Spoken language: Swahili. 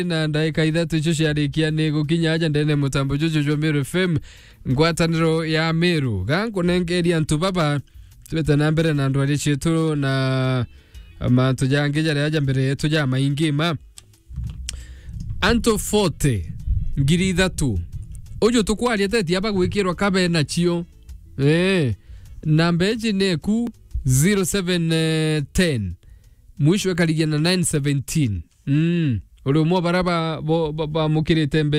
na ndaika ithatu icio ciarikia ni gukinya aja ndene mutambo juju jwa Meru FM ngwataniro ya Meru gankunengeria ntu baba tubeta na mbere na ndwari citu na mantu jange jare aja mbere tuja maingi ma anto forte ngiri ithatu uju tukwaria teti aba gwikirwa kabe na cio namba eji neku 0710 mwisho kaligia na 917 ule umo baraba mukirite